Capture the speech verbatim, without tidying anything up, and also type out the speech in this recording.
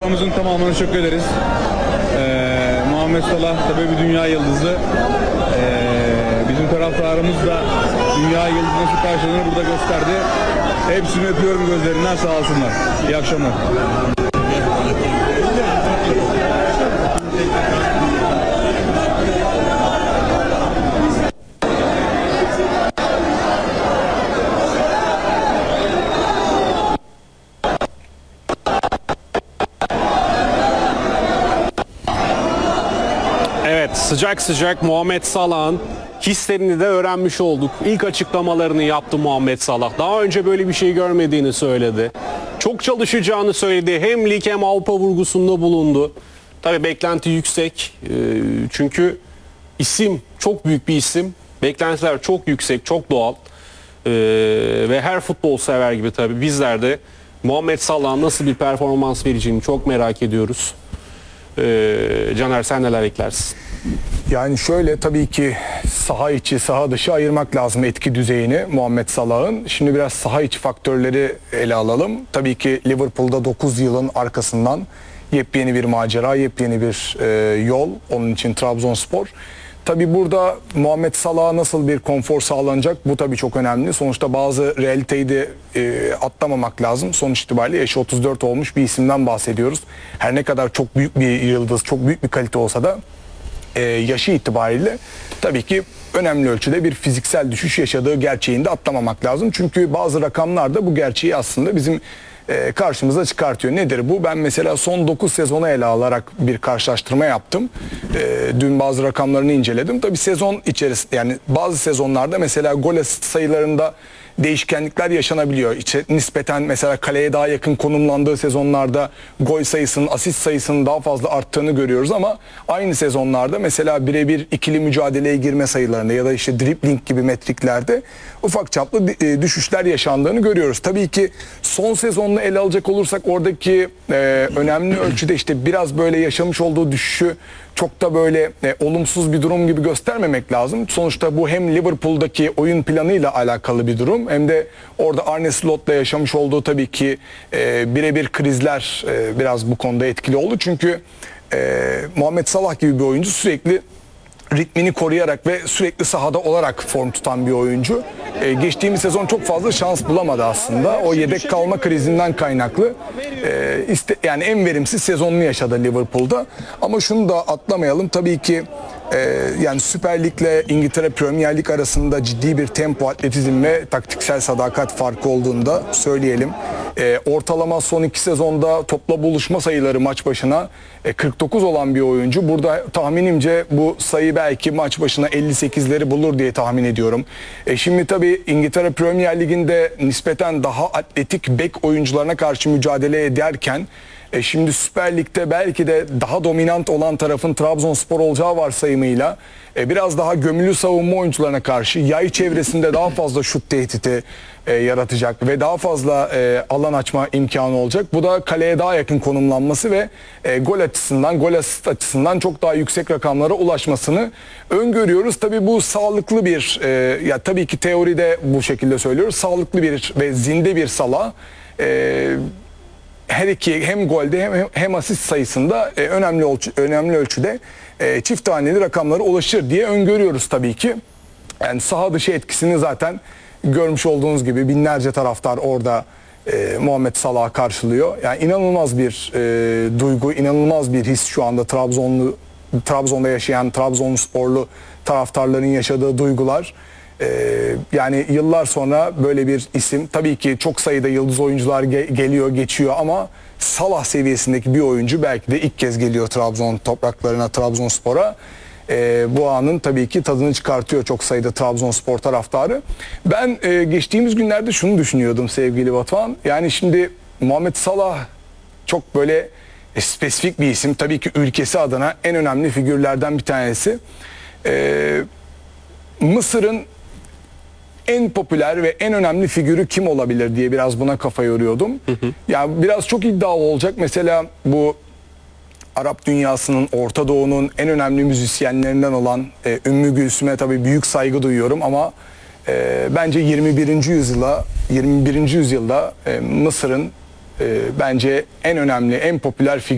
Dünyamızın tamamına teşekkür ederiz. Ee, Muhammed Salah tabii bir dünya yıldızı. Ee, bizim taraftarımız da dünya yıldızı nasıl karşılanır burada gösterdi. Hepsini öpüyorum gözlerinden, sağ olsunlar. İyi akşamlar. Evet, sıcak sıcak Muhammed Salah'ın hislerini de öğrenmiş olduk. İlk açıklamalarını yaptı Muhammed Salah. Daha önce böyle bir şey görmediğini söyledi. Çok çalışacağını söyledi. Hem lig hem Avrupa vurgusunda bulundu. Tabii beklenti yüksek. Çünkü isim, çok büyük bir isim. Beklentiler çok yüksek, çok doğal. Ve her futbol sever gibi tabii bizler de Muhammed Salah'ın nasıl bir performans vereceğini çok merak ediyoruz. Ee, Caner, sen neler eklersin? Yani şöyle, tabii ki saha içi saha dışı ayırmak lazım etki düzeyini Muhammed Salah'ın. Şimdi biraz saha içi faktörleri ele alalım. Tabii ki Liverpool'da dokuz yılın arkasından yepyeni bir macera, yepyeni bir e, yol. Onun için Trabzonspor. Tabii burada Muhammed Salah'a nasıl bir konfor sağlanacak, bu tabii çok önemli. Sonuçta bazı realiteyi de e, atlamamak lazım. Sonuç itibariyle yaşı otuz dört olmuş bir isimden bahsediyoruz. Her ne kadar çok büyük bir yıldız, çok büyük bir kalite olsa da e, yaşı itibariyle tabii ki önemli ölçüde bir fiziksel düşüş yaşadığı gerçeğini de atlamamak lazım. Çünkü bazı rakamlar da bu gerçeği aslında bizim e, karşımıza çıkartıyor. Nedir bu? Ben mesela son dokuz sezonu ele alarak bir karşılaştırma yaptım. E, dün bazı rakamlarını inceledim. Tabii sezon içerisinde, yani bazı sezonlarda mesela gol asist sayılarında değişkenlikler yaşanabiliyor. İşte nispeten mesela kaleye daha yakın konumlandığı sezonlarda gol sayısının, asist sayısının daha fazla arttığını görüyoruz ama aynı sezonlarda mesela birebir ikili mücadeleye girme sayılarında ya da işte dribbling gibi metriklerde ufak çaplı düşüşler yaşandığını görüyoruz. Tabii ki son sezonunu ele alacak olursak oradaki e, önemli ölçüde işte biraz böyle yaşamış olduğu düşüşü çok da böyle e, olumsuz bir durum gibi göstermemek lazım. Sonuçta bu hem Liverpool'daki oyun planıyla alakalı bir durum hem de orada Arne Slot'la yaşamış olduğu tabii ki e, birebir krizler e, biraz bu konuda etkili oldu. Çünkü e, Muhammed Salah gibi bir oyuncu sürekli ritmini koruyarak ve sürekli sahada olarak form tutan bir oyuncu. Ee, geçtiğimiz sezon çok fazla şans bulamadı aslında. O yedek kalma krizinden kaynaklı. Ee, iste, yani en verimsiz sezonunu yaşadı Liverpool'da. Ama şunu da atlamayalım. Tabii ki e, yani Süper Lig'le İngiltere Premier Lig arasında ciddi bir tempo, atletizm ve taktiksel sadakat farkı olduğunu da söyleyelim. E, ortalama son iki sezonda topla buluşma sayıları maç başına e, kırk dokuz olan bir oyuncu. Burada tahminimce bu sayı belki maç başına elli sekizleri bulur diye tahmin ediyorum. E, şimdi tabii İngiltere Premier Ligi'nde nispeten daha atletik bek oyuncularına karşı mücadele ederken E şimdi Süper Lig'de belki de daha dominant olan tarafın Trabzonspor olacağı varsayımıyla e, biraz daha gömülü savunma oyuncularına karşı yay çevresinde daha fazla şut tehdidi e, yaratacak ve daha fazla e, alan açma imkanı olacak. Bu da kaleye daha yakın konumlanması ve e, gol açısından, gol asist açısından çok daha yüksek rakamlara ulaşmasını öngörüyoruz. Tabii bu sağlıklı bir, e, ya tabii ki teoride bu şekilde söylüyoruz, sağlıklı bir ve zinde bir Salah. E, her iki hem golde hem hem asist sayısında e, önemli ölçü, önemli ölçüde e, çift taneli rakamlara ulaşır diye öngörüyoruz tabii ki. Yani saha dışı etkisini zaten görmüş olduğunuz gibi binlerce taraftar orada e, Muhammed Salah'ı karşılıyor. Yani inanılmaz bir e, duygu, inanılmaz bir his şu anda Trabzonlu Trabzon'da yaşayan Trabzonsporlu taraftarların yaşadığı duygular. Ee, yani yıllar sonra böyle bir isim, tabii ki çok sayıda yıldız oyuncular ge- geliyor geçiyor ama Salah seviyesindeki bir oyuncu belki de ilk kez geliyor Trabzon topraklarına, Trabzonspor'a. Ee, bu anın tabii ki tadını çıkartıyor çok sayıda Trabzonspor taraftarı. Ben e, geçtiğimiz günlerde şunu düşünüyordum sevgili Batuhan. Yani şimdi Muhammed Salah çok böyle e, spesifik bir isim. Tabii ki ülkesi adına en önemli figürlerden bir tanesi. Ee, Mısır'ın en popüler ve en önemli figürü kim olabilir diye biraz buna kafa yoruyordum. Hı hı. Yani biraz çok iddialı olacak. Mesela bu Arap dünyasının, Orta Doğu'nun en önemli müzisyenlerinden olan e, Ümmü Gülsüm'e tabii büyük saygı duyuyorum ama e, bence yirmi birinci yüzyıla yirmi birinci yüzyılda e, Mısır'ın e, bence en önemli, en popüler figürü